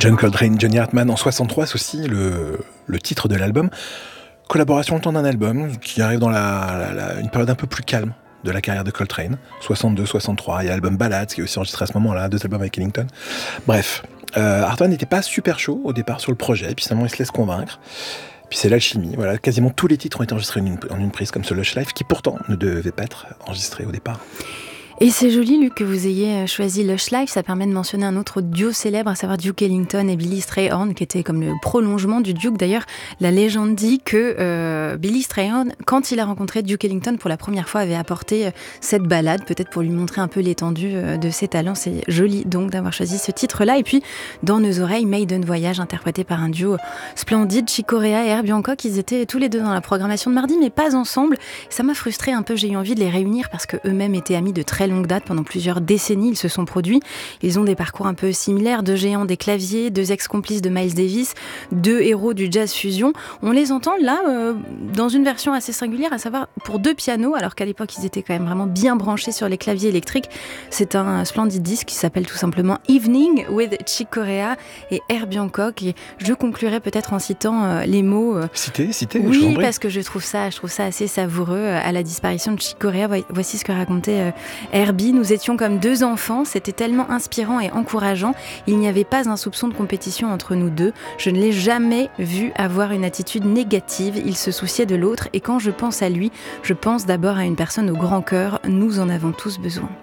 John Coltrane, Johnny Hartman en 63, c'est aussi le titre de l'album. Collaboration le temps d'un album qui arrive dans une période un peu plus calme de la carrière de Coltrane, 62-63. Il y a l'album Ballads qui est aussi enregistré à ce moment-là, 2 albums avec Ellington. Bref, Hartman n'était pas super chaud au départ sur le projet, puis finalement il se laisse convaincre. Puis c'est l'alchimie, voilà. Quasiment tous les titres ont été enregistrés en une prise, comme ce Lush Life, qui pourtant ne devait pas être enregistré au départ. Et c'est joli, Luc, que vous ayez choisi Lush Life. Ça permet de mentionner un autre duo célèbre, à savoir Duke Ellington et Billy Strayhorn, qui était comme le prolongement du Duke. D'ailleurs, la légende dit que Billy Strayhorn, quand il a rencontré Duke Ellington pour la première fois, avait apporté cette ballade, peut-être pour lui montrer un peu l'étendue de ses talents. C'est joli donc d'avoir choisi ce titre-là. Et puis, dans nos oreilles, Maiden Voyage, interprété par un duo splendide, Chick Corea et Herbie Hancock. Ils étaient tous les deux dans la programmation de mardi, mais pas ensemble. Ça m'a frustré un peu. J'ai eu envie de les réunir parce qu'eux-mêmes étaient amis de très longue date. Pendant plusieurs décennies, ils se sont produits. Ils ont des parcours un peu similaires, 2 géants des claviers, 2 ex-complices de Miles Davis, 2 héros du jazz fusion. On les entend là dans une version assez singulière, à savoir pour 2 pianos, alors qu'à l'époque ils étaient quand même vraiment bien branchés sur les claviers électriques. C'est un splendide disque qui s'appelle tout simplement Evening with Chick Corea et Herbie Hancock. Et je conclurai peut-être en citant les mots. Citez. Oui, parce que je trouve ça assez savoureux. À la disparition de Chick Corea, voici ce que racontait Herbie. Nous étions comme 2 enfants, c'était tellement inspirant et encourageant. Il n'y avait pas un soupçon de compétition entre nous 2. Je ne l'ai jamais vu avoir une attitude négative. Il se souciait de l'autre et quand je pense à lui, je pense d'abord à une personne au grand cœur. Nous en avons tous besoin.